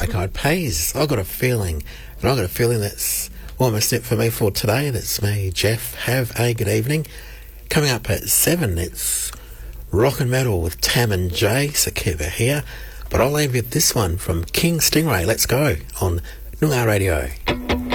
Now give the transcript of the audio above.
Black Eyed Peas. I've got a feeling, and I've got a feeling that's almost it for me for today. That's me, Jeff. Have a good evening. Coming up at 7, it's Rock and Metal with Tam and Jay, so keep it here. But I'll leave you with this one from King Stingray. Let's go on Noongar Radio.